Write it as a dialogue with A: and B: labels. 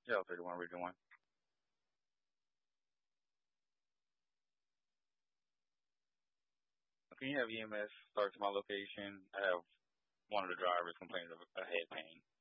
A: Yeah, 31 Region 1. Can you have EMS start to my location? I have one of the drivers complaining of a head pain.